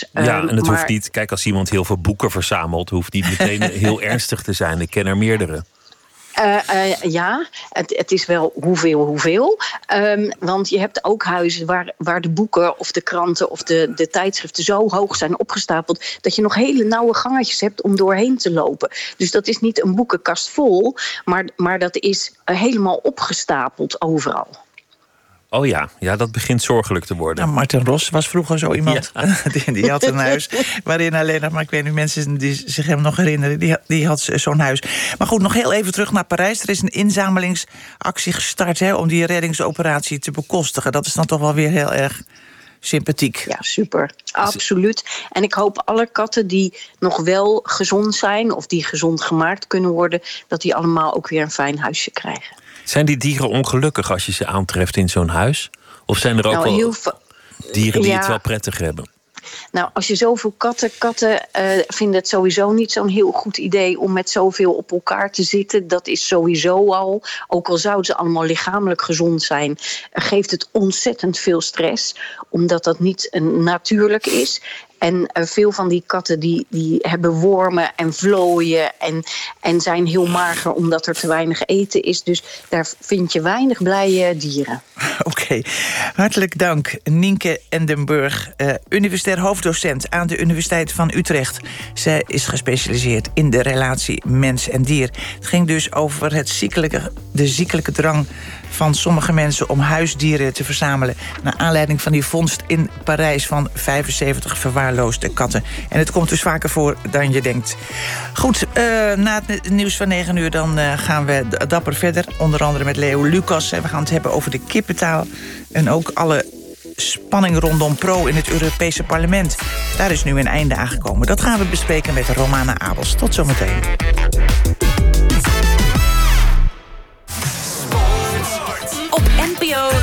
Ja, en het hoeft niet... Kijk, als iemand heel veel boeken verzamelt... hoeft niet meteen heel ernstig te zijn. Ik ken er meerdere. Ja, het is wel hoeveel. Want je hebt ook huizen waar de boeken of de kranten of de tijdschriften zo hoog zijn opgestapeld dat je nog hele nauwe gangetjes hebt om doorheen te lopen. Dus dat is niet een boekenkast vol, maar dat is helemaal opgestapeld overal. Oh ja, dat begint zorgelijk te worden. Nou, Martin Ros was vroeger zo iemand. Ja. Die had een huis waarin alleen nog... maar ik weet niet, mensen die zich hem nog herinneren... die had zo'n huis. Maar goed, nog heel even terug naar Parijs. Er is een inzamelingsactie gestart... om die reddingsoperatie te bekostigen. Dat is dan toch wel weer heel erg sympathiek. Ja, super. Absoluut. En ik hoop alle katten die nog wel gezond zijn... of die gezond gemaakt kunnen worden... dat die allemaal ook weer een fijn huisje krijgen. Zijn die dieren ongelukkig als je ze aantreft in zo'n huis? Of zijn er ook wel dieren die het wel prettig hebben? Nou, als je zoveel katten vinden het sowieso niet zo'n heel goed idee... om met zoveel op elkaar te zitten. Dat is sowieso al. Ook al zouden ze allemaal lichamelijk gezond zijn... geeft het ontzettend veel stress. Omdat dat niet natuurlijk is... En veel van die katten die hebben wormen en vlooien en zijn heel mager omdat er te weinig eten is. Dus daar vind je weinig blije dieren. Oké. Hartelijk dank Nienke Endenburg, universitair hoofddocent aan de Universiteit van Utrecht. Zij is gespecialiseerd in de relatie mens en dier. Het ging dus over de ziekelijke drang van sommige mensen om huisdieren te verzamelen... naar aanleiding van die vondst in Parijs van 75 verwaarloosde katten. En het komt dus vaker voor dan je denkt. Goed, na het nieuws van 9 uur dan gaan we dapper verder. Onder andere met Leo Lucas. We gaan het hebben over de kippentaal. En ook alle spanning rondom Pro in het Europese parlement. Daar is nu een einde aangekomen. Dat gaan we bespreken met Romana Abels. Tot zometeen. NPO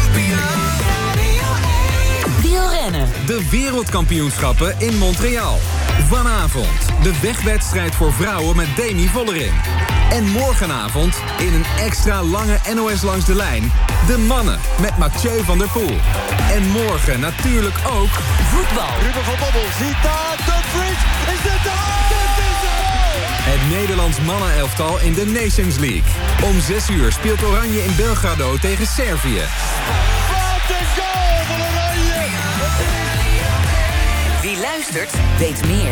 Wielrennen. De wereldkampioenschappen in Montreal. Vanavond de wegwedstrijd voor vrouwen met Demi Vollering. En morgenavond in een extra lange NOS Langs de Lijn... de mannen met Mathieu van der Poel. En morgen natuurlijk ook voetbal. Ruben van Bommel ziet daar Dumfries. Is dit de het Nederlands mannenelftal in de Nations League. Om 6 uur speelt Oranje in Belgrado tegen Servië. Wat een goal van Oranje! Wie luistert, weet meer.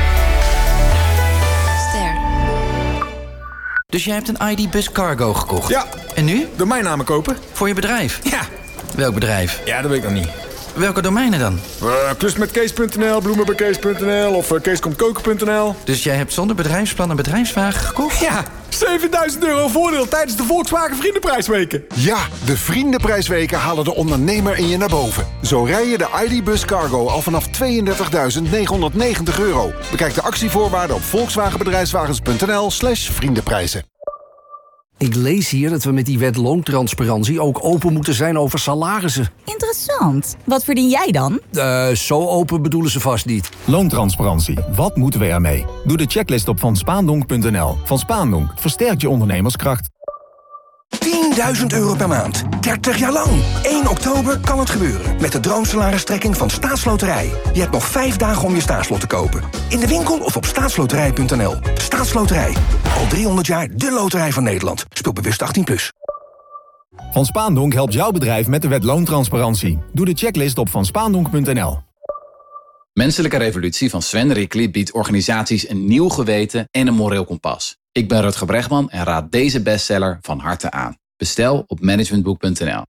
Ster. Dus jij hebt een ID-Bus Cargo gekocht? Ja. En nu? Domeinnamen kopen. Voor je bedrijf? Ja. Welk bedrijf? Ja, dat weet ik nog niet. Welke domeinen dan? Klusmetkees.nl, bloemenbekees.nl of keeskomtkoken.nl. Dus jij hebt zonder bedrijfsplan een bedrijfswagen gekocht? Ja, €7.000 voordeel tijdens de Volkswagen Vriendenprijsweken. Ja, de Vriendenprijsweken halen de ondernemer in je naar boven. Zo rij je de ID-Bus Cargo al vanaf €32.990. Bekijk de actievoorwaarden op volkswagenbedrijfswagens.nl/vriendenprijzen. Ik lees hier dat we met die wet loontransparantie ook open moeten zijn over salarissen. Interessant. Wat verdien jij dan? Zo open bedoelen ze vast niet. Loontransparantie. Wat moeten we ermee? Doe de checklist op vanspaandonk.nl. Van Spaandonk versterkt je ondernemerskracht. €10.000 per maand. 30 jaar lang. 1 oktober kan het gebeuren. Met de droomsalaristrekking van Staatsloterij. Je hebt nog 5 dagen om je staatslot te kopen. In de winkel of op staatsloterij.nl. Staatsloterij. Al 300 jaar de loterij van Nederland. Speel bewust 18+. Van Spaandonk helpt jouw bedrijf met de wet loontransparantie. Doe de checklist op vanspaandonk.nl. Menselijke Revolutie van Sven Rickli biedt organisaties een nieuw geweten en een moreel kompas. Ik ben Rutger Bregman en raad deze bestseller van harte aan. Bestel op managementboek.nl.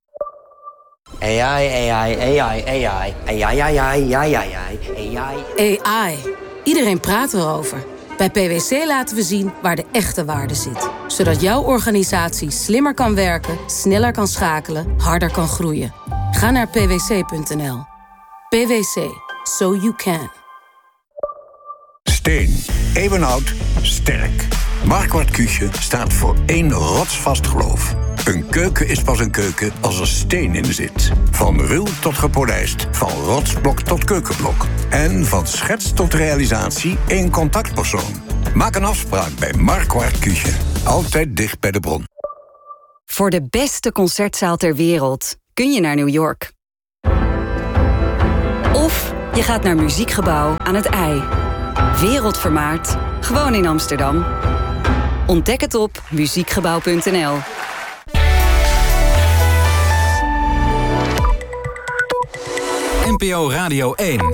AI. Iedereen praat erover. Bij PwC laten we zien waar de echte waarde zit. Zodat jouw organisatie slimmer kan werken, sneller kan schakelen, harder kan groeien. Ga naar pwc.nl. PwC. So you can. Steen. Eeuwenoud. Sterk. Marquardt Küche staat voor één rotsvast geloof. Een keuken is pas een keuken als er steen in zit. Van ruw tot gepolijst, van rotsblok tot keukenblok. En van schets tot realisatie één contactpersoon. Maak een afspraak bij Marquardt Küche. Altijd dicht bij de bron. Voor de beste concertzaal ter wereld kun je naar New York. Of Je gaat naar Muziekgebouw aan het IJ. Wereldvermaard, gewoon in Amsterdam. Ontdek het op muziekgebouw.nl. NPO Radio 1.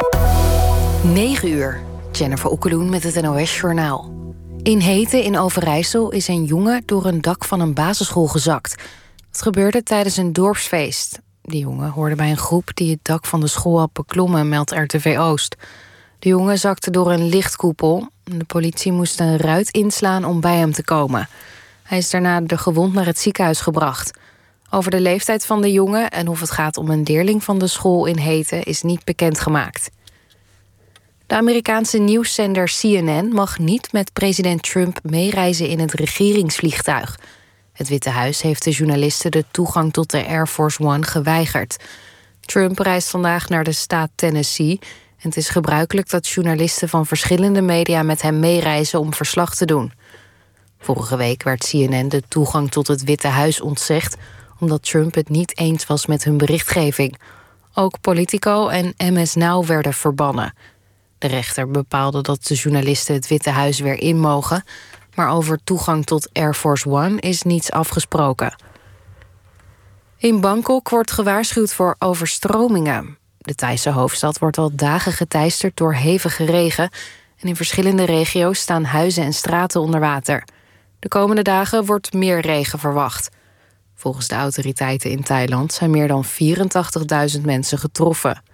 9 uur. Jennifer Oekeloen met het NOS-journaal. In Heten in Overijssel is een jongen door een dak van een basisschool gezakt. Het gebeurde tijdens een dorpsfeest. Die jongen hoorde bij een groep die het dak van de school had beklommen, meldt RTV Oost. De jongen zakte door een lichtkoepel. De politie moest een ruit inslaan om bij hem te komen. Hij is daarna gewond naar het ziekenhuis gebracht. Over de leeftijd van de jongen en of het gaat om een leerling van de school in Heten is niet bekendgemaakt. De Amerikaanse nieuwszender CNN mag niet met president Trump meereizen in het regeringsvliegtuig. Het Witte Huis heeft de journalisten de toegang tot de Air Force One geweigerd. Trump reist vandaag naar de staat Tennessee. En het is gebruikelijk dat journalisten van verschillende media met hem meereizen om verslag te doen. Vorige week werd CNN de toegang tot het Witte Huis ontzegd, omdat Trump het niet eens was met hun berichtgeving. Ook Politico en MS Now werden verbannen. De rechter bepaalde dat de journalisten het Witte Huis weer in mogen, maar over toegang tot Air Force One is niets afgesproken. In Bangkok wordt gewaarschuwd voor overstromingen. De Thaise hoofdstad wordt al dagen geteisterd door hevige regen en in verschillende regio's staan huizen en straten onder water. De komende dagen wordt meer regen verwacht. Volgens de autoriteiten in Thailand zijn meer dan 84.000 mensen getroffen.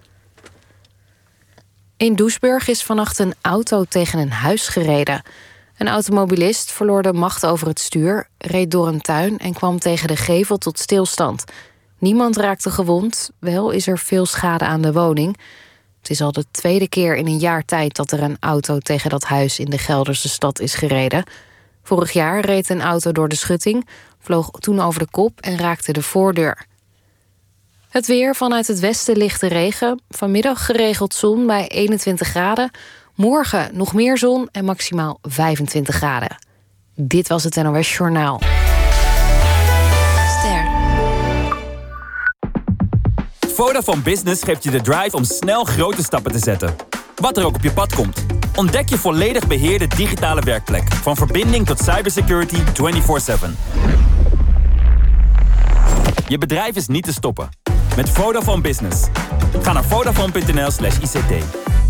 In Doesburg is vannacht een auto tegen een huis gereden. Een automobilist verloor de macht over het stuur, reed door een tuin en kwam tegen de gevel tot stilstand. Niemand raakte gewond, wel is er veel schade aan de woning. Het is al de tweede keer in een jaar tijd dat er een auto tegen dat huis in de Gelderse stad is gereden. Vorig jaar reed een auto door de schutting, vloog toen over de kop en raakte de voordeur. Het weer: vanuit het westen lichte regen. Vanmiddag geregeld zon bij 21 graden. Morgen nog meer zon en maximaal 25 graden. Dit was het NOS Journaal. Vodafone Business geeft je de drive om snel grote stappen te zetten. Wat er ook op je pad komt. Ontdek je volledig beheerde digitale werkplek. Van verbinding tot cybersecurity 24/7. Je bedrijf is niet te stoppen. Met Vodafone Business. Ga naar vodafone.nl/ICT.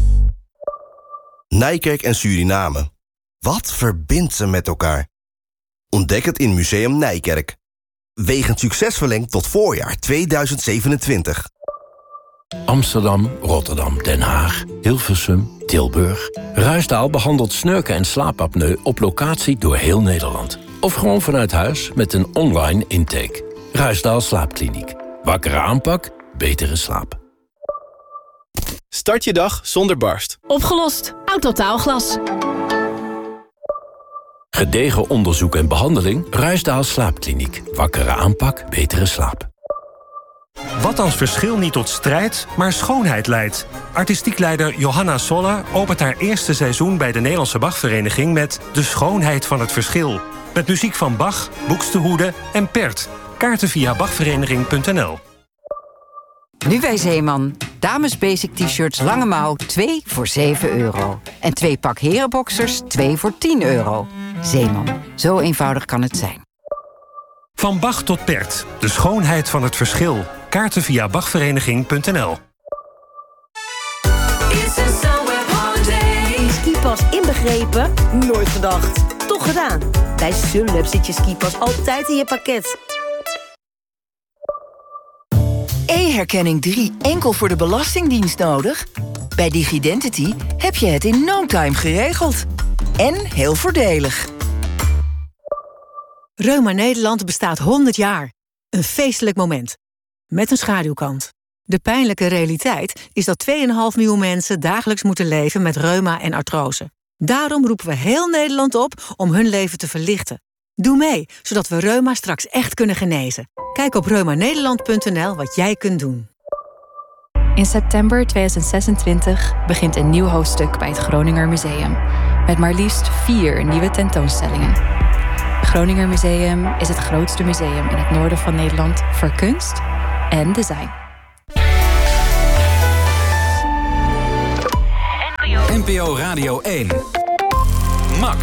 Nijkerk en Suriname. Wat verbindt ze met elkaar? Ontdek het in Museum Nijkerk. Wegens succes verlengd tot voorjaar 2027. Amsterdam, Rotterdam, Den Haag, Hilversum, Tilburg. Ruisdaal behandelt snurken en slaapapneu op locatie door heel Nederland. Of gewoon vanuit huis met een online intake. Ruisdaal Slaapkliniek. Wakkere aanpak, betere slaap. Start je dag zonder barst. Opgelost. Autotaalglas. Gedegen onderzoek en behandeling. Ruisdaal Slaapkliniek. Wakkere aanpak, betere slaap. Wat als verschil niet tot strijd, maar schoonheid leidt? Artistiek leider Johanna Soller opent haar eerste seizoen bij de Nederlandse Bachvereniging met De Schoonheid van het Verschil. Met muziek van Bach, Buxtehude en Pert. Kaarten via bachvereniging.nl. Nu bij Zeeman. Dames basic t-shirts lange mouw 2 voor €7. En 2 pak herenboxers 2 voor €10. Zeeman. Zo eenvoudig kan het zijn. Van Bach tot Pert. De Schoonheid van het Verschil. Kaarten via bachvereniging.nl. Skipas inbegrepen? Nooit gedacht. Toch gedaan. Bij Sunweb zit je skipas altijd in je pakket. E-herkenning 3 enkel voor de Belastingdienst nodig? Bij DigiDentity heb je het in no time geregeld. En heel voordelig. Reuma Nederland bestaat 100 jaar. Een feestelijk moment. Met een schaduwkant. De pijnlijke realiteit is dat 2,5 miljoen mensen dagelijks moeten leven met reuma en artrose. Daarom roepen we heel Nederland op om hun leven te verlichten. Doe mee, zodat we reuma straks echt kunnen genezen. Kijk op reumanederland.nl wat jij kunt doen. In september 2026 begint een nieuw hoofdstuk bij het Groninger Museum. Met maar liefst 4 nieuwe tentoonstellingen. Het Groninger Museum is het grootste museum in het noorden van Nederland voor kunst en design. NPO Radio 1. Max.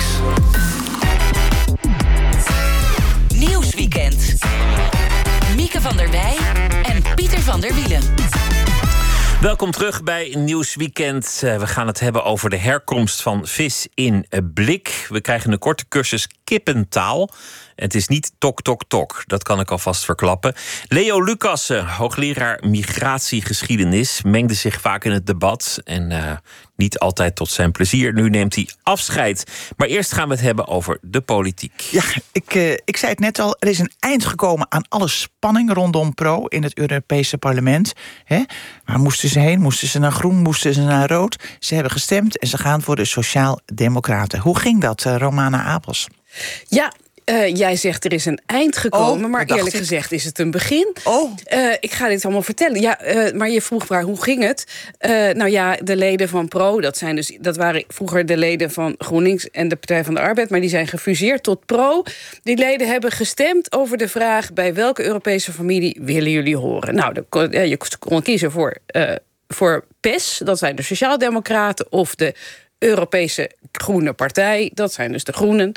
Nieuwsweekend. Mieke van der Wij en Pieter van der Wielen. Welkom terug bij Nieuwsweekend. We gaan het hebben over de herkomst van vis in blik. We krijgen een korte cursus kippentaal. En het is niet tok, tok, tok. Dat kan ik alvast verklappen. Leo Lucassen, hoogleraar migratiegeschiedenis, mengde zich vaak in het debat. En niet altijd tot zijn plezier. Nu neemt hij afscheid. Maar eerst gaan we het hebben over de politiek. Ja, ik zei het net al. Er is een eind gekomen aan alle spanning rondom Pro in het Europese parlement. Waar moesten ze heen? Moesten ze naar groen? Moesten ze naar rood? Ze hebben gestemd en ze gaan voor de Sociaal-Democraten. Hoe ging dat, Romana Apels? Ja, jij zegt er is een eind gekomen, maar eerlijk gezegd is het een begin. Ik ga dit allemaal vertellen. Ja, maar je vroeg maar hoe ging het? Nou ja, de leden van Pro, dat waren vroeger de leden van GroenLinks en de Partij van de Arbeid, maar die zijn gefuseerd tot Pro. Die leden hebben gestemd over de vraag: bij welke Europese familie willen jullie horen? Nou, je kon kiezen voor PES, dat zijn de Sociaaldemocraten, of de Europese Groene Partij, dat zijn dus de Groenen.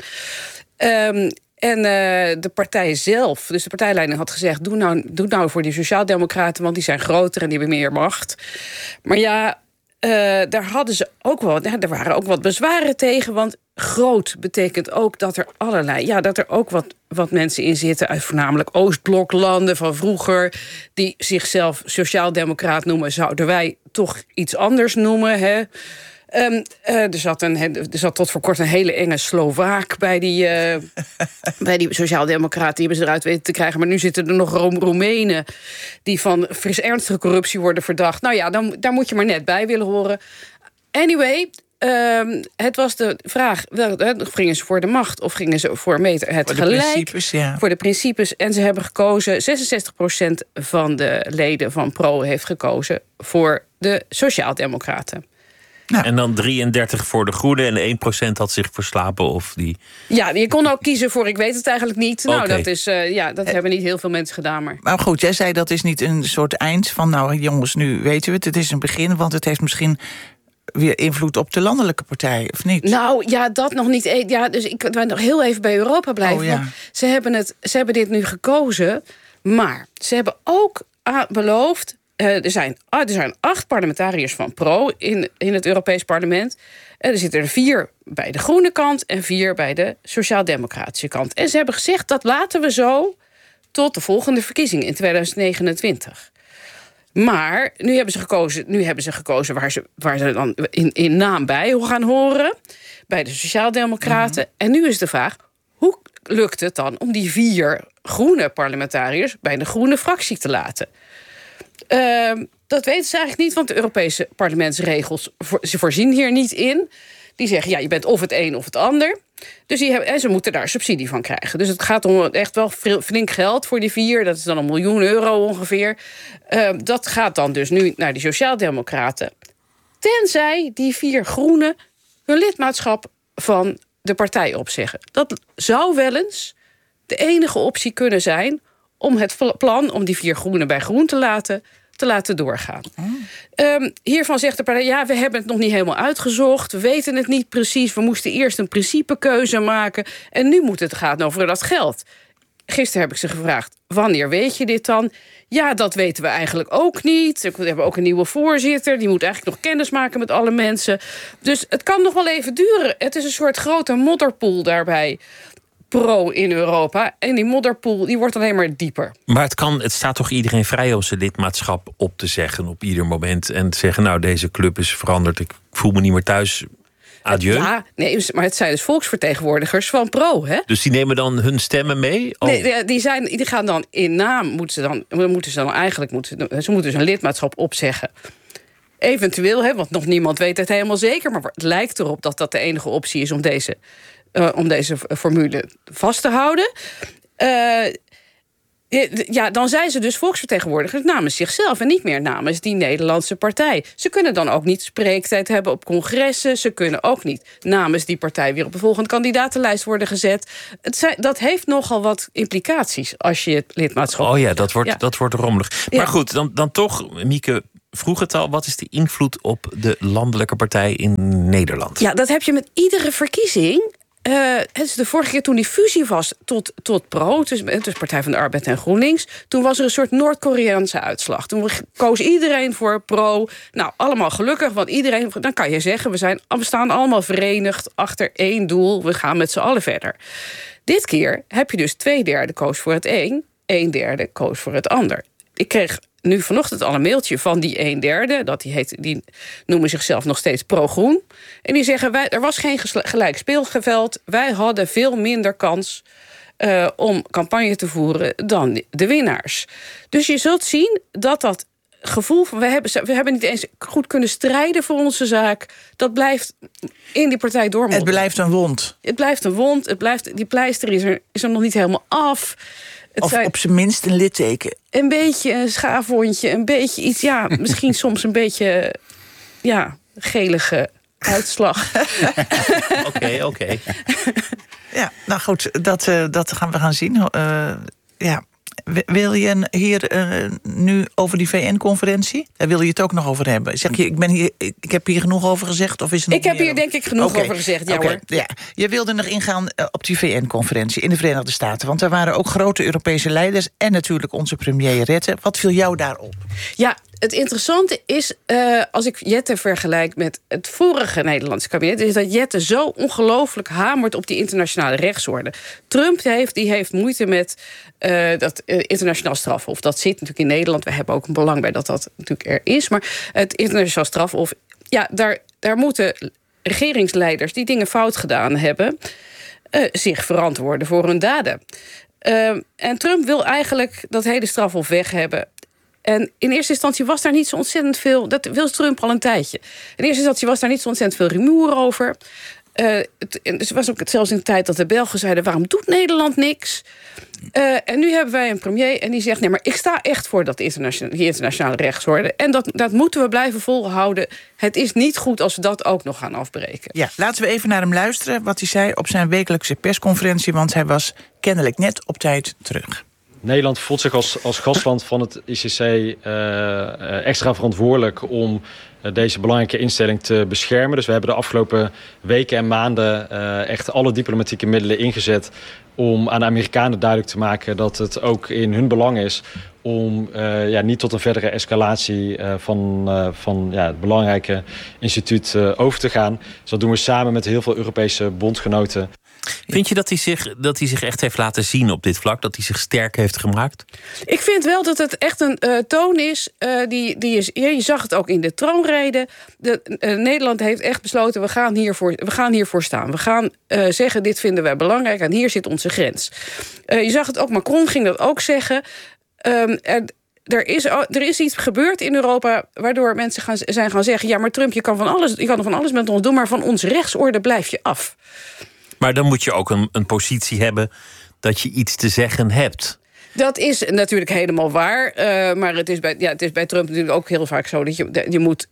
En de partij zelf, dus de partijleiding had gezegd: doe nou voor die Sociaaldemocraten, want die zijn groter en die hebben meer macht. Maar ja, daar hadden ze ook wel, er waren ook wat bezwaren tegen, want groot betekent ook dat er ook wat mensen in zitten uit voornamelijk Oostbloklanden van vroeger, die zichzelf Sociaaldemocraat noemen, zouden wij toch iets anders noemen, hè? Er zat tot voor kort een hele enge Slovaak bij die Sociaaldemocraten. Die hebben ze eruit weten te krijgen. Maar nu zitten er nog Roemenen die van ernstige corruptie worden verdacht. Nou ja, daar moet je maar net bij willen horen. Anyway, het was de vraag: gingen ze voor de macht of gingen ze voor het gelijk? Voor de principes. En ze hebben gekozen, 66% van de leden van Pro heeft gekozen voor de Sociaaldemocraten. Nou. En dan 33 voor de Groenen en 1% had zich verslapen of die... Ja, je kon ook kiezen voor ik weet het eigenlijk niet. Nou, dat hebben niet heel veel mensen gedaan. Maar goed, jij zei dat is niet een soort eind van nou jongens, nu weten we het. Het is een begin, want het heeft misschien weer invloed op de landelijke partij, of niet? Nou, ja, dat nog niet. Ja, dus ik wil nog heel even bij Europa blijven. Ja. Ze hebben dit nu gekozen, maar ze hebben ook beloofd. Er zijn 8 parlementariërs van Pro in het Europees Parlement. Er zitten er 4 bij de groene kant en 4 bij de sociaal-democratische kant. En ze hebben gezegd, dat laten we zo tot de volgende verkiezingen in 2029. Maar nu hebben ze gekozen waar ze dan in naam bij gaan horen. Bij de sociaal-democraten. Mm-hmm. En nu is de vraag, hoe lukt het dan om die 4 groene parlementariërs bij de groene fractie te laten? Dat weten ze eigenlijk niet, want de Europese parlementsregels ze voorzien hier niet in. Die zeggen, ja, je bent of het een of het ander. Dus en ze moeten daar subsidie van krijgen. Dus het gaat om echt wel flink geld voor die 4. Dat is dan €1 miljoen ongeveer. Dat gaat dan dus nu naar die Sociaaldemocraten. Tenzij die 4 groenen hun lidmaatschap van de partij opzeggen. Dat zou wel eens de enige optie kunnen zijn om het plan om die 4 groenen bij groen te laten doorgaan. Hiervan zegt de partij, ja, we hebben het nog niet helemaal uitgezocht. We weten het niet precies. We moesten eerst een principekeuze maken. En nu moet het gaan over dat geld. Gisteren heb ik ze gevraagd, wanneer weet je dit dan? Ja, dat weten we eigenlijk ook niet. We hebben ook een nieuwe voorzitter. Die moet eigenlijk nog kennis maken met alle mensen. Dus het kan nog wel even duren. Het is een soort grote modderpoel daarbij. Pro in Europa. En die modderpoel die wordt alleen maar dieper. Maar het staat toch iedereen vrij om zijn lidmaatschap op te zeggen op ieder moment. En te zeggen, nou, deze club is veranderd. Ik voel me niet meer thuis. Adieu. Ja, nee, maar het zijn dus volksvertegenwoordigers van Pro, hè? Dus die nemen dan hun stemmen mee? Oh. Nee, die gaan dan in naam, ze moeten dus een lidmaatschap opzeggen. Eventueel, hè, want nog niemand weet het helemaal zeker, maar het lijkt erop dat dat de enige optie is om deze formule vast te houden. Dan zijn ze dus volksvertegenwoordigers namens zichzelf en niet meer namens die Nederlandse partij. Ze kunnen dan ook niet spreektijd hebben op congressen. Ze kunnen ook niet namens die partij weer op de volgende kandidatenlijst worden gezet. Dat heeft nogal wat implicaties als je het lidmaatschap... Oh ja, dat wordt rommelig. Ja. Maar goed, dan toch, Mieke, vroeg het al, wat is de invloed op de landelijke partij in Nederland? Ja, dat heb je met iedere verkiezing. Het is de vorige keer toen die fusie was tot PRO, dus Partij van de Arbeid en GroenLinks. Toen was er een soort Noord-Koreaanse uitslag. Toen koos iedereen voor PRO. Nou, allemaal gelukkig, want iedereen, dan kan je zeggen, we staan allemaal verenigd achter één doel. We gaan met z'n allen verder. Dit keer heb je dus 2/3 koos voor het een, 1/3 koos voor het ander. Ik kreeg nu vanochtend al een mailtje van die 1/3. Die noemen zichzelf nog steeds pro-groen. En die zeggen, er was geen gelijk speelveld. Wij hadden veel minder kans om campagne te voeren dan de winnaars. Dus je zult zien dat gevoel van we hebben niet eens goed kunnen strijden voor onze zaak. Dat blijft in die partij doormodderen. Het blijft een wond. Het blijft een wond. Die pleister is er nog niet helemaal af. Op zijn minst een litteken. Een beetje een schaafwondje, een beetje iets, ja, misschien soms een beetje, ja, gelige uitslag. Oké. Ja, nou goed, dat gaan we gaan zien. Ja. Wil je hier nu over die VN-conferentie? Daar wil je het ook nog over hebben. Zeg je, ik heb hier genoeg over gezegd? Of is er nog ik heb hier denk ik genoeg over gezegd, ja hoor. Ja. Je wilde nog ingaan op die VN-conferentie in de Verenigde Staten. Want er waren ook grote Europese leiders en natuurlijk onze premier Rutte. Wat viel jou daarop? Ja, het interessante is, als ik Jette vergelijk met het vorige Nederlandse kabinet, is dat Jette zo ongelooflijk hamert op die internationale rechtsorde. Trump heeft moeite met dat internationaal strafhof. Dat zit natuurlijk in Nederland. We hebben ook een belang bij dat natuurlijk er is. Maar het internationaal strafhof, ja, daar moeten regeringsleiders die dingen fout gedaan hebben, zich verantwoorden voor hun daden. En Trump wil eigenlijk dat hele strafhof weg hebben. En in eerste instantie was daar niet zo ontzettend veel. Dat wil Trump al een tijdje. In eerste instantie was daar niet zo ontzettend veel rumoer over. Het was ook zelfs in de tijd dat de Belgen zeiden, waarom doet Nederland niks? En nu hebben wij een premier en die zegt, nee, maar ik sta echt voor die internationale rechtsorde. En dat moeten we blijven volhouden. Het is niet goed als we dat ook nog gaan afbreken. Ja, laten we even naar hem luisteren wat hij zei op zijn wekelijkse persconferentie, want hij was kennelijk net op tijd terug. Nederland voelt zich als gastland van het ICC extra verantwoordelijk om deze belangrijke instelling te beschermen. Dus we hebben de afgelopen weken en maanden echt alle diplomatieke middelen ingezet om aan de Amerikanen duidelijk te maken dat het ook in hun belang is om niet tot een verdere escalatie van het belangrijke instituut over te gaan. Dus dat doen we samen met heel veel Europese bondgenoten. Vind je dat hij zich echt heeft laten zien op dit vlak? Dat hij zich sterk heeft gemaakt? Ik vind wel dat het echt een toon is. Je zag het ook in de troonrede. Nederland heeft echt besloten, we gaan hiervoor staan. We gaan zeggen, dit vinden wij belangrijk en hier zit onze grens. Je zag het ook, Macron ging dat ook zeggen. Er is iets gebeurd in Europa waardoor mensen zijn gaan zeggen, ja, maar Trump, je kan van alles met ons doen, maar van onze rechtsorde blijf je af. Maar dan moet je ook een positie hebben dat je iets te zeggen hebt. Dat is natuurlijk helemaal waar. Maar het is bij Trump natuurlijk ook heel vaak zo dat je moet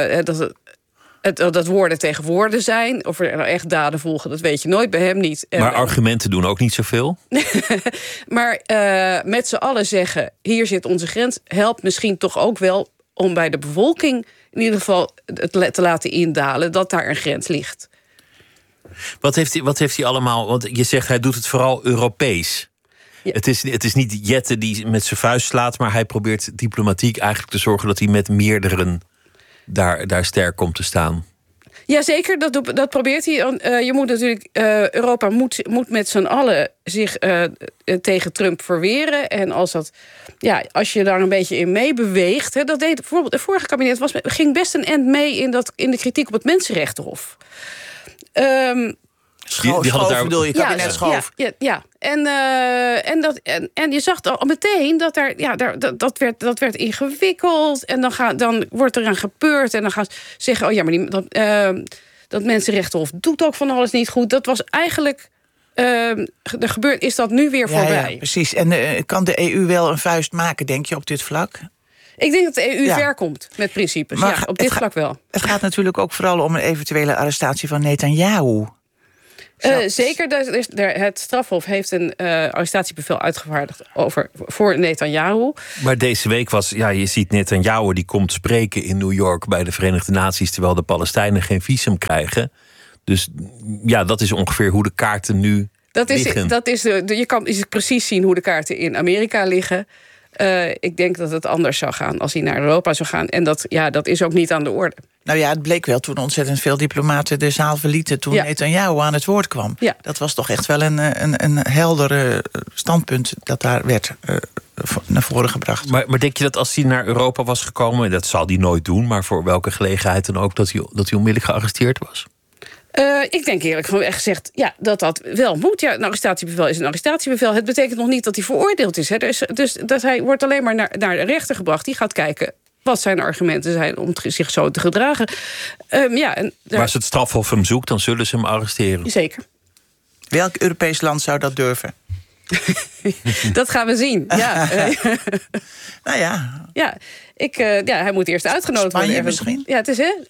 dat woorden tegen woorden zijn. Of er nou echt daden volgen, dat weet je nooit. Bij hem niet. Maar argumenten doen ook niet zoveel? Maar met z'n allen zeggen, hier zit onze grens, helpt misschien toch ook wel om bij de bevolking in ieder geval te laten indalen dat daar een grens ligt. Wat heeft hij allemaal? Want je zegt, hij doet het vooral Europees. Ja. Het is niet Jette die met zijn vuist slaat, maar hij probeert diplomatiek eigenlijk te zorgen dat hij met meerderen daar sterk komt te staan. Jazeker, dat probeert hij. Je moet natuurlijk, Europa moet met z'n allen zich tegen Trump verweren. En als je daar een beetje in meebeweegt. Dat deed bijvoorbeeld het vorige kabinet ging best een end mee in de kritiek op het Mensenrechtenhof. Schoof bedoel je, kabinet Schoof. Ja. En je zag al meteen dat werd ingewikkeld. En dan wordt er aan gepeurd. En dan gaan ze zeggen, oh ja, maar dat Mensenrechtenhof doet ook van alles niet goed. Dat was eigenlijk is dat nu weer voorbij. Ja, precies. En kan de EU wel een vuist maken, denk je, op dit vlak? Ik denk dat de EU ver komt met principes. Maar op dit vlak wel. Het gaat natuurlijk ook vooral om een eventuele arrestatie van Netanyahu. Zeker. Het strafhof heeft een arrestatiebevel uitgevaardigd voor Netanyahu. Maar deze week je ziet Netanyahu die komt spreken in New York bij de Verenigde Naties, terwijl de Palestijnen geen visum krijgen. Dus ja, dat is ongeveer hoe de kaarten nu liggen. Je kan precies zien hoe de kaarten in Amerika liggen. Ik denk dat het anders zou gaan als hij naar Europa zou gaan. En dat is ook niet aan de orde. Nou ja, het bleek wel toen ontzettend veel diplomaten de zaal verlieten toen Netanyahu aan het woord kwam. Ja. Dat was toch echt wel een helder standpunt dat daar werd naar voren gebracht. Maar denk je dat als hij naar Europa was gekomen, dat zal hij nooit doen, maar voor welke gelegenheid dan ook, dat hij onmiddellijk gearresteerd was? Ik denk eerlijk gezegd dat wel moet. Ja, een arrestatiebevel is een arrestatiebevel. Het betekent nog niet dat hij veroordeeld is. Hè. Dus dat hij wordt alleen maar naar de rechter gebracht. Die gaat kijken wat zijn argumenten zijn om zich zo te gedragen. Maar als het strafhof hem zoekt, dan zullen ze hem arresteren. Zeker. Welk Europees land zou dat durven? Dat gaan we zien. Ja. Nou ja. Hij moet eerst uitgenodigd worden. Spanje misschien? Ja,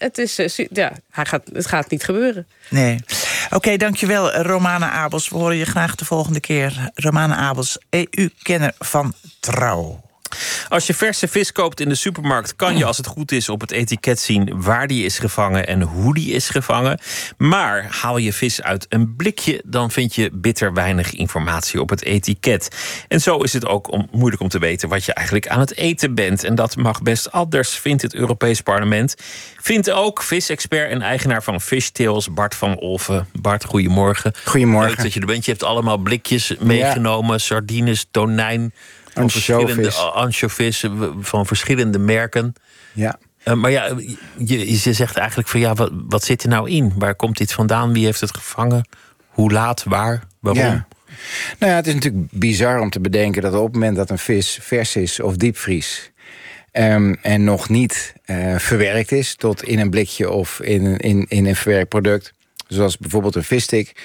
het gaat niet gebeuren. Nee. Oké, dankjewel Romana Abels. We horen je graag de volgende keer. Romana Abels, EU-kenner van Trouw. Als je verse vis koopt in de supermarkt, kan je als het goed is op het etiket zien waar die is gevangen en hoe die is gevangen. Maar haal je vis uit een blikje, dan vind je bitter weinig informatie op het etiket. En zo is het ook moeilijk om te weten wat je eigenlijk aan het eten bent. En dat mag best anders, vindt het Europees Parlement. Vindt ook visexpert en eigenaar van Fishtails, Bart van Olven. Bart, goedemorgen. Goedemorgen. Leuk dat je er bent. Je hebt allemaal blijkjes meegenomen, sardines, tonijn. Van verschillende anchovies van verschillende merken. Ja. Maar ja, je zegt eigenlijk van wat zit er nou in? Waar komt dit vandaan? Wie heeft het gevangen? Hoe laat? Waar? Waarom? Ja. Nou ja, het is natuurlijk bizar om te bedenken dat op het moment dat een vis vers is of diepvries en nog niet verwerkt is tot in een blikje of in een verwerkt product, zoals bijvoorbeeld een visstick.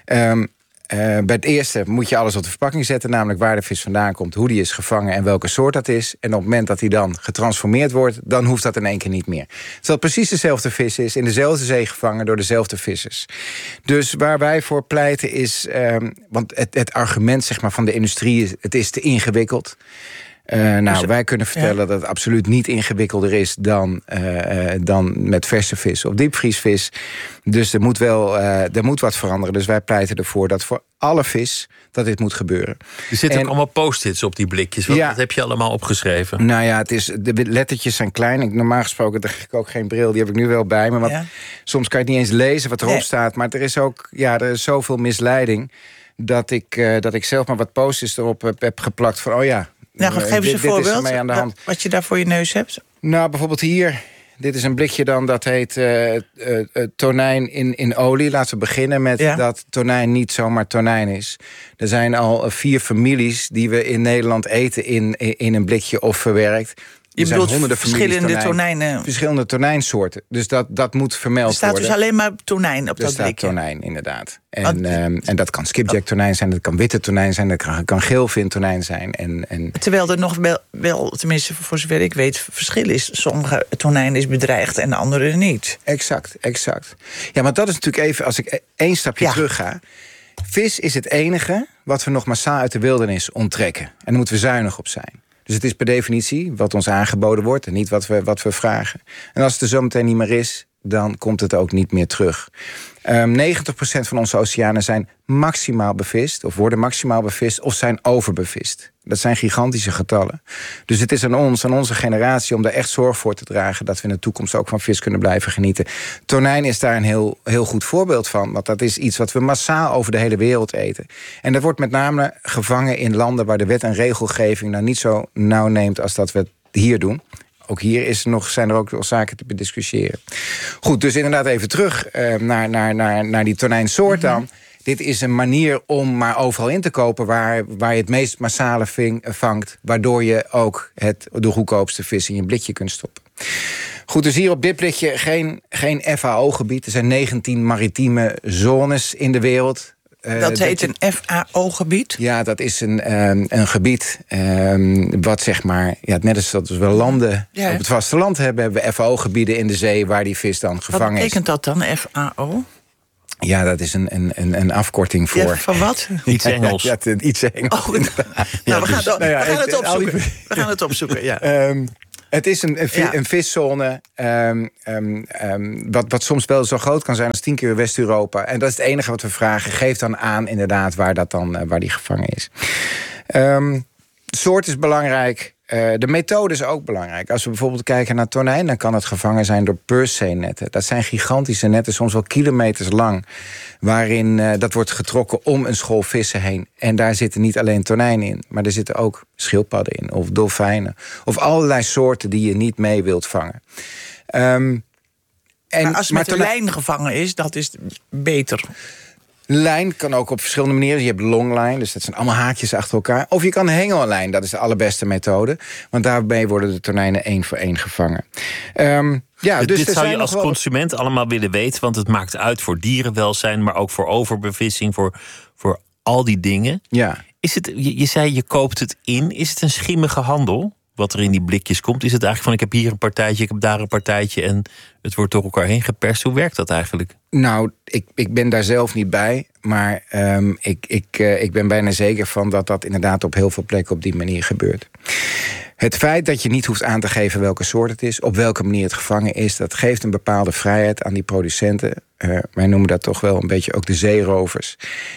Bij het eerste moet je alles op de verpakking zetten, namelijk waar de vis vandaan komt, hoe die is gevangen en welke soort dat is. En op het moment dat die dan getransformeerd wordt, dan hoeft dat in één keer niet meer. Terwijl het precies dezelfde vis is, in dezelfde zee gevangen door dezelfde vissers. Dus waar wij voor pleiten is, want het argument zeg maar, van de industrie is, het is te ingewikkeld. Wij kunnen vertellen dat het absoluut niet ingewikkelder is dan met verse vis of diepvriesvis. Dus er moet wat veranderen. Dus wij pleiten ervoor dat voor alle vis dat dit moet gebeuren. Er zitten ook allemaal post-its op die blikjes. Wat heb je allemaal opgeschreven? Nou ja, de lettertjes zijn klein. Normaal gesproken draag ik ook geen bril. Die heb ik nu wel bij me. Want soms kan je het niet eens lezen wat erop staat. Maar er is ook er is zoveel misleiding dat ik zelf maar wat post-its erop heb geplakt van Nou, geef eens een voorbeeld wat je daar voor je neus hebt. Nou, bijvoorbeeld hier. Dit is een blikje dan, dat heet tonijn in olie. Laten we beginnen met dat tonijn niet zomaar tonijn is. Er zijn al 4 families die we in Nederland eten in een blikje of verwerkt. Je bedoelt verschillende tonijnsoorten. Dus dat moet vermeld worden. Er staat dus alleen maar tonijn op dat blikje? Er staat tonijn, inderdaad. En dat kan skipjack tonijn zijn, dat kan witte tonijn zijn, dat kan geelvin tonijn zijn. Terwijl er nog wel, tenminste voor zover ik weet, verschil is. Sommige tonijn is bedreigd en de andere niet. Exact. Ja, maar dat is natuurlijk even, als ik 1 stapje terug ga. Vis is het enige wat we nog massaal uit de wildernis onttrekken. En daar moeten we zuinig op zijn. Dus het is per definitie wat ons aangeboden wordt en niet wat we vragen. En als het er zometeen niet meer is, dan komt het ook niet meer terug. 90% van onze oceanen zijn maximaal bevist, of worden maximaal bevist, of zijn overbevist. Dat zijn gigantische getallen. Dus het is aan onze generatie, om daar echt zorg voor te dragen dat we in de toekomst ook van vis kunnen blijven genieten. Tonijn is daar een heel goed voorbeeld van, want dat is iets wat we massaal over de hele wereld eten. En dat wordt met name gevangen in landen waar de wet en regelgeving nou niet zo nauw neemt als dat we het hier doen. Ook hier zijn er ook wel zaken te bediscussiëren. Goed, dus inderdaad even terug naar die tonijnsoort dan. Dit is een manier om maar overal in te kopen waar je het meest massale vangt, waardoor je ook de goedkoopste vis in je blikje kunt stoppen. Goed, dus hier op dit blikje geen FAO-gebied. Er zijn 19 maritieme zones in de wereld. Dat heet een FAO-gebied? Ja, dat is een gebied wat zeg maar, net als dat we landen op het vasteland hebben we FAO-gebieden in de zee waar die vis dan gevangen is. Wat betekent dat dan, FAO? Ja, dat is een afkorting voor... Ja, van wat? Iets Engels. Ja, iets Engels. We gaan het opzoeken, ja. Het is een viszone wat soms wel zo groot kan zijn als 10 keer West-Europa. En dat is het enige wat we vragen. Geef dan aan inderdaad waar die gevangen is. De soort is belangrijk. De methode is ook belangrijk. Als we bijvoorbeeld kijken naar tonijn, dan kan het gevangen zijn door purse-netten. Dat zijn gigantische netten, soms wel kilometers lang, waarin dat wordt getrokken om een school vissen heen. En daar zitten niet alleen tonijn in, maar er zitten ook schildpadden in, of dolfijnen, of allerlei soorten die je niet mee wilt vangen. Maar als het met een lijn gevangen is, dat is beter. Lijn kan ook op verschillende manieren. Je hebt longlijn, dus dat zijn allemaal haakjes achter elkaar. Of je kan hengellijn, dat is de allerbeste methode. Want daarbij worden de tonijnen 1 voor 1 gevangen. Dus dit zou je als consument allemaal willen weten, want het maakt uit voor dierenwelzijn, maar ook voor overbevissing, voor al die dingen. Ja. Is het, je zei je koopt het in. Is het een schimmige handel? Wat er in die blikjes komt? Is het eigenlijk van ik heb hier een partijtje, ik heb daar een partijtje en het wordt door elkaar heen geperst? Hoe werkt dat eigenlijk? Nou, ik ben daar zelf niet bij, maar ik ben bijna zeker van dat inderdaad op heel veel plekken op die manier gebeurt. Het feit dat je niet hoeft aan te geven welke soort het is, op welke manier het gevangen is, dat geeft een bepaalde vrijheid aan die producenten. Wij noemen dat toch wel een beetje ook de zeerovers,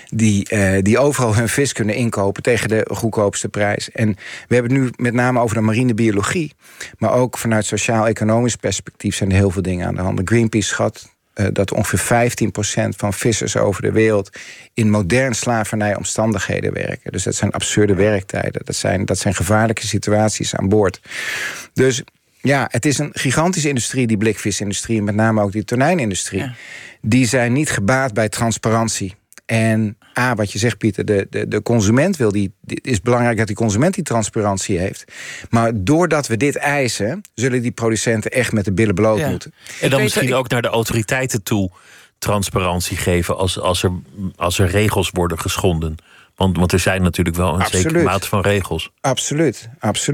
die overal hun vis kunnen inkopen tegen de goedkoopste prijs. En we hebben het nu met name over de marine biologie, maar ook vanuit sociaal-economisch perspectief zijn er heel veel dingen aan de hand. Greenpeace schat dat ongeveer 15% van vissers over de wereld in modern slavernijomstandigheden werken. Dus dat zijn absurde werktijden. Dat zijn gevaarlijke situaties aan boord. Dus ja, het is een gigantische industrie, die blikvisindustrie, en met name ook die tonijnindustrie. Ja. Die zijn niet gebaat bij transparantie. En wat je zegt, Pieter, de consument het is belangrijk dat die consument die transparantie heeft. Maar doordat we dit eisen, zullen die producenten echt met de billen bloot moeten. En dan misschien ook naar de autoriteiten toe transparantie geven als er regels worden geschonden. Want er zijn natuurlijk wel een zekere mate van regels. Absoluut.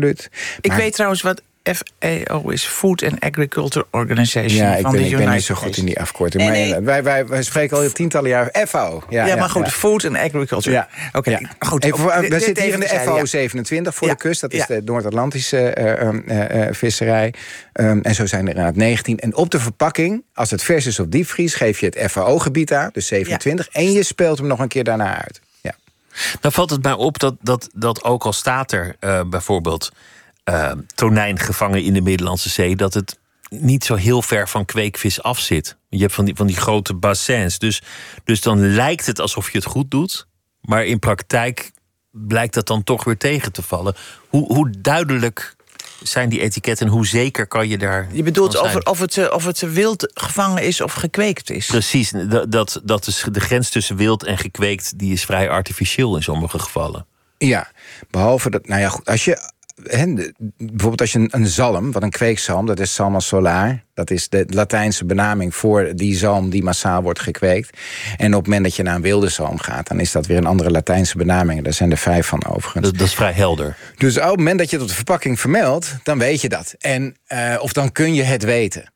Ik weet trouwens wat FAO is, Food and Agriculture Organization. Ja, ik ben niet zo goed in die afkorting. Nee. Maar wij spreken al tientallen jaren FAO. Maar goed, Food and Agriculture. Ja. Oké. Goed. We zitten hier in de FAO 27 voor de kust. Dat is de Noord-Atlantische visserij. En zo zijn er inderdaad 19. En op de verpakking, als het vers is of diepvries, geef je het FAO-gebied aan, dus 27. En je speelt hem nog een keer daarna uit. Ja. Dan valt het mij op dat ook al staat er bijvoorbeeld tonijn gevangen in de Middellandse Zee, dat het niet zo heel ver van kweekvis af zit. Je hebt van die grote bassins. Dus dan lijkt het alsof je het goed doet, maar in praktijk blijkt dat dan toch weer tegen te vallen. Hoe duidelijk zijn die etiketten en hoe zeker kan je daar... Je bedoelt of het wild gevangen is of gekweekt is? Precies, dat is de grens tussen wild en gekweekt, die is vrij artificieel in sommige gevallen. Ja, behalve dat, nou ja, goed, bijvoorbeeld als je een zalm, wat een kweekzalm, dat is Salma solar. Dat is de Latijnse benaming voor die zalm die massaal wordt gekweekt. En op het moment dat je naar een wilde zalm gaat, dan is dat weer een andere Latijnse benaming. Daar zijn er 5 van overigens. Dat is vrij helder. Dus op het moment dat je het op de verpakking vermeldt, dan weet je dat. Of dan kun je het weten.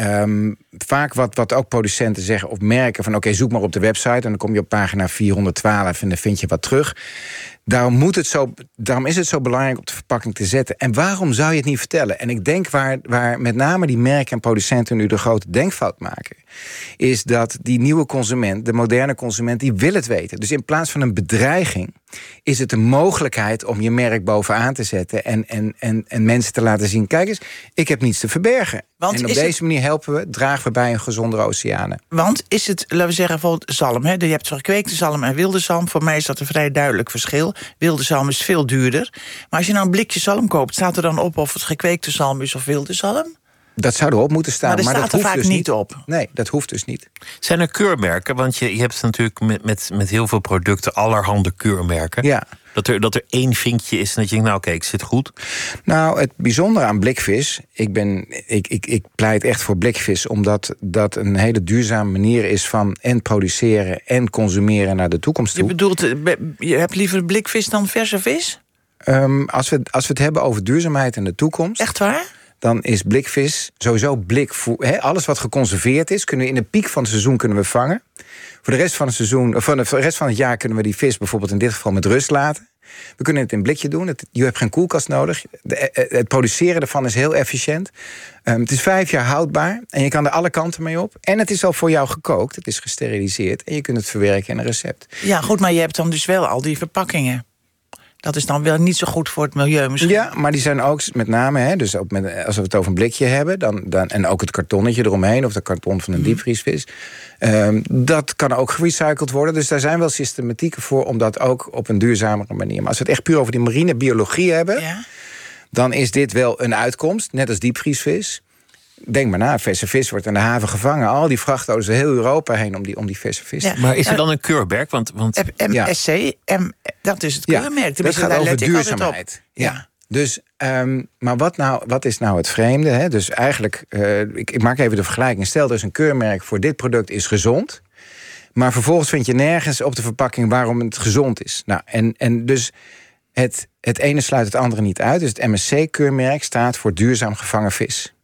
Vaak wat ook producenten zeggen of merken van oké, zoek maar op de website en dan kom je op pagina 412 en dan vind je wat terug. Daarom is het zo belangrijk op de verpakking te zetten. En waarom zou je het niet vertellen? En ik denk waar met name die merken en producenten nu de grote denkfout maken, is dat die nieuwe consument, de moderne consument, die wil het weten. Dus in plaats van een bedreiging is het een mogelijkheid om je merk bovenaan te zetten en mensen te laten zien, kijk eens, ik heb niets te verbergen. En op deze manier dragen we bij een gezondere oceanen. Want is het, laten we zeggen, bijvoorbeeld zalm. Je hebt gekweekte zalm en wilde zalm. Voor mij is dat een vrij duidelijk verschil. Wilde zalm is veel duurder. Maar als je nou een blikje zalm koopt, staat er dan op of het gekweekte zalm is of wilde zalm? Dat zou erop moeten staan. Maar dat staat er vaak dus niet op. Nee, dat hoeft dus niet. Zijn er keurmerken? Want je hebt natuurlijk met heel veel producten allerhande keurmerken. Ja. Dat er één vinkje is en dat je denkt, nou oké, ik zit goed. Nou, het bijzondere aan blikvis, ik pleit echt voor blikvis, omdat dat een hele duurzame manier is van en produceren en consumeren naar de toekomst toe. Je bedoelt, je hebt liever blikvis dan verse vis? Als we het hebben over duurzaamheid en de toekomst. Echt waar? dan is blikvis sowieso blikvoer. Alles wat geconserveerd is, kunnen we in de piek van het seizoen kunnen we vangen. Voor de rest van het seizoen, of voor de rest van het jaar kunnen we die vis bijvoorbeeld in dit geval met rust laten. We kunnen het in een blikje doen. Je hebt geen koelkast nodig. Het produceren ervan is heel efficiënt. Het is 5 jaar houdbaar. En je kan er alle kanten mee op. En het is al voor jou gekookt. Het is gesteriliseerd. En je kunt het verwerken in een recept. Ja, goed, maar je hebt dan dus wel al die verpakkingen. Dat is dan wel niet zo goed voor het milieu misschien. Ja, maar die zijn ook met name, dus ook als we het over een blikje hebben, dan, en ook het kartonnetje eromheen, of de karton van een diepvriesvis, dat kan ook gerecycled worden. Dus daar zijn wel systematieken voor om dat ook op een duurzamere manier. Maar als we het echt puur over die marine biologie hebben, dan is dit wel een uitkomst, net als diepvriesvis. Denk maar na, verse vis wordt in de haven gevangen. Al die vrachtauto's door heel Europa heen om die verse vis. Ja. Maar is er dan een keurmerk? Want MSC, dat is het keurmerk. Dat gaat over duurzaamheid. Ja. Dus, maar wat is nou het vreemde? Hè? Dus eigenlijk, ik maak even de vergelijking. Stel, er is een keurmerk voor dit product is gezond. Maar vervolgens vind je nergens op de verpakking waarom het gezond is. Nou, en dus het ene sluit het andere niet uit. Dus het MSC-keurmerk staat voor duurzaam gevangen vis.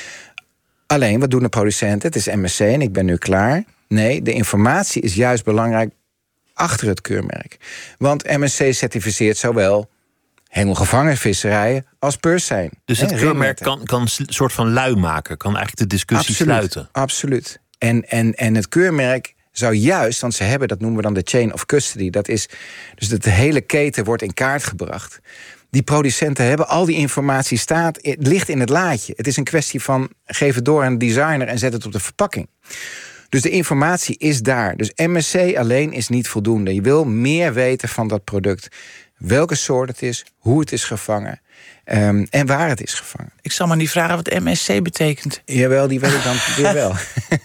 Alleen, wat doen de producenten? Het is MSC en ik ben nu klaar. Nee, de informatie is juist belangrijk achter het keurmerk. Want MSC certificeert zowel hengelgevangen visserijen als purseijn. Dus het keurmerk kan een soort van lui maken. Kan eigenlijk de discussie sluiten. Absoluut. En het keurmerk zou juist, want ze hebben, dat noemen we dan de chain of custody. Dat is, dus dat de hele keten wordt in kaart gebracht. Die producenten hebben al die informatie ligt in het laadje. Het is een kwestie van geef het door aan de designer en zet het op de verpakking. Dus de informatie is daar. Dus MSC alleen is niet voldoende. Je wil meer weten van dat product. Welke soort het is, hoe het is gevangen en waar het is gevangen. Ik zal maar niet vragen wat MSC betekent. Jawel, die weet ik dan weer wel.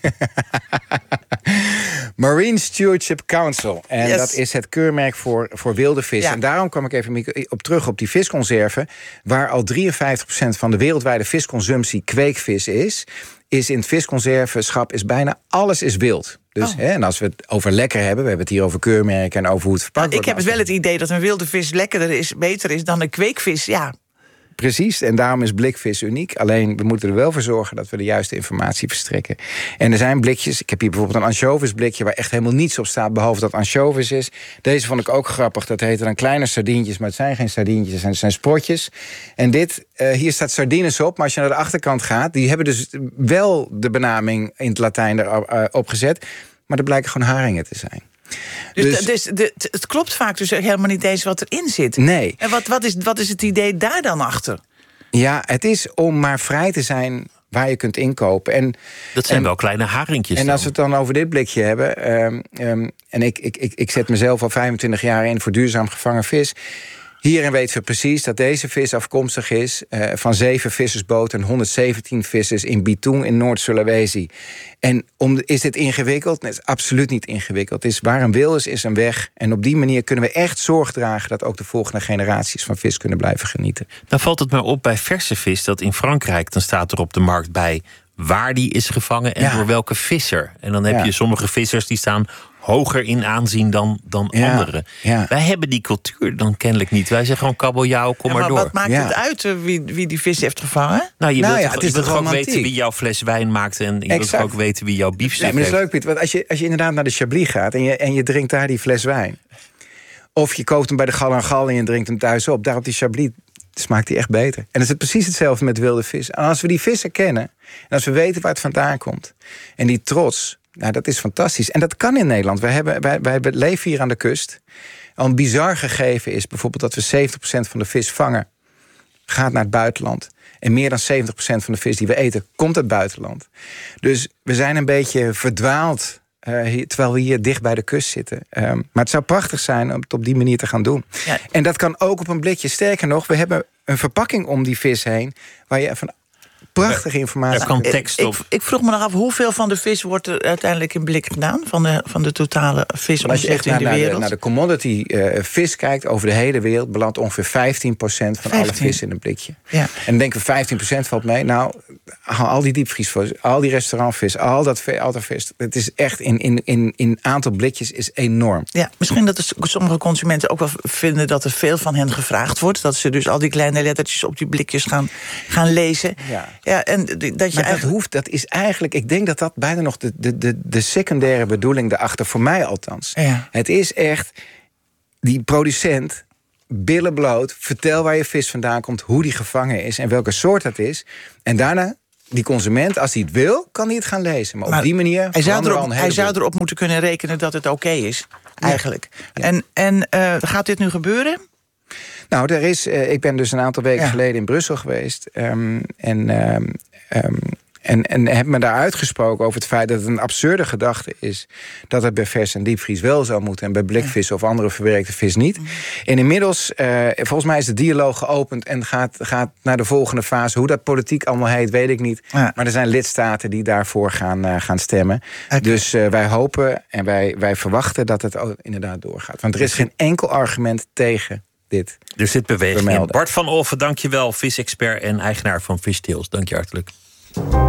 Marine Stewardship Council. En dat is het keurmerk voor wilde vis. Ja. En daarom kwam ik even op terug op die visconserven, waar al 53% van de wereldwijde visconsumptie kweekvis is in het visconservenschap is bijna alles is wild. Dus, en als we het over lekker hebben, we hebben het hier over keurmerken en over hoe het verpakt wordt. Ik heb wel het idee dat een wilde vis lekkerder is, beter is dan een kweekvis, ja. Precies, en daarom is blikvis uniek. Alleen, we moeten er wel voor zorgen dat we de juiste informatie verstrekken. En er zijn blikjes, ik heb hier bijvoorbeeld een ansjovisblikje waar echt helemaal niets op staat, behalve dat ansjovis is. Deze vond ik ook grappig, dat heette dan kleine sardientjes, maar het zijn geen sardientjes, het zijn sprotjes. En hier staat sardines op, maar als je naar de achterkant gaat, die hebben dus wel de benaming in het Latijn erop gezet, maar er blijken gewoon haringen te zijn. Dus het klopt vaak dus helemaal niet eens wat erin zit. Nee. En wat is het idee daar dan achter? Ja, het is om maar vrij te zijn waar je kunt inkopen. Dat zijn wel kleine haringjes. En als we het dan over dit blikje hebben, en ik zet mezelf al 25 jaar in voor duurzaam gevangen vis. Hierin weten we precies dat deze vis afkomstig is van 7 vissersboten en 117 vissers in Bitung in Noord-Sulawesi. En is dit ingewikkeld? Nee, het is absoluut niet ingewikkeld. Het is waar een wil is een weg. En op die manier kunnen we echt zorg dragen dat ook de volgende generaties van vis kunnen blijven genieten. Dan valt het maar op bij verse vis dat in Frankrijk, dan staat er op de markt bij waar die is gevangen en door welke visser. En dan heb je sommige vissers die staan hoger in aanzien dan anderen. Ja. Wij hebben die cultuur dan kennelijk niet. Wij zeggen gewoon kabeljauw, kom maar door. Wat maakt het uit wie die vis heeft gevangen? Nou, je wilt toch ook weten wie jouw fles wijn maakt en je wilt ook weten wie jouw biefstuk heeft. Maar dat is leuk, Piet, want als je inderdaad naar de Chablis gaat en je drinkt daar die fles wijn, of je koopt hem bij de Gal en Gal en je drinkt hem thuis op, daar op die Chablis smaakt die echt beter. En het is precies hetzelfde met wilde vis. En als we die vissen kennen en als we weten waar het vandaan komt en die trots, nou, dat is fantastisch. En dat kan in Nederland. Wij leven hier aan de kust. Al een bizar gegeven is bijvoorbeeld dat we 70% van de vis vangen gaat naar het buitenland. En meer dan 70% van de vis die we eten komt uit het buitenland. Dus we zijn een beetje verdwaald terwijl we hier dicht bij de kust zitten. Maar het zou prachtig zijn om het op die manier te gaan doen. Ja. En dat kan ook op een blikje. Sterker nog, we hebben een verpakking om die vis heen waar je van prachtige informatie. Daar kan tekst op. Ik vroeg me nog af, hoeveel van de vis wordt er uiteindelijk in blik gedaan? Van de totale visomzet in de wereld? Naar de commodity vis kijkt over de hele wereld, belandt ongeveer 15% van alle vis in een blikje. Ja. En dan denken we 15% valt mee. Nou, al die diepvriesvis, al die restaurantvis, al dat vis. Het is echt in aantal blikjes is enorm. Ja, misschien dat sommige consumenten ook wel vinden dat er veel van hen gevraagd wordt. Dat ze dus al die kleine lettertjes op die blikjes gaan lezen. Ja, en dat hoeft, dat is eigenlijk, ik denk dat bijna nog de secundaire bedoeling erachter, voor mij althans. Ja. Het is echt, die producent, billen bloot, vertel waar je vis vandaan komt, hoe die gevangen is en welke soort dat is. En daarna, die consument, als hij het wil, kan hij het gaan lezen. Maar op die manier... Hij zou erop moeten kunnen rekenen dat het oké is, eigenlijk. Ja. En gaat dit nu gebeuren? Nou, ik ben dus een aantal weken geleden in Brussel geweest. En heb me daar uitgesproken over het feit dat het een absurde gedachte is dat het bij vers en diepvries wel zou moeten en bij blikvis of andere verwerkte vis niet. En inmiddels, volgens mij is de dialoog geopend en gaat naar de volgende fase. Hoe dat politiek allemaal heet, weet ik niet. Ja. Maar er zijn lidstaten die daarvoor gaan stemmen. Okay. Dus wij hopen en wij verwachten dat het inderdaad doorgaat. Want er is geen enkel argument tegen dit. Er zit beweging in. Bart van Olven, dank je wel. Visexpert en eigenaar van Fish Tales. Dank je hartelijk.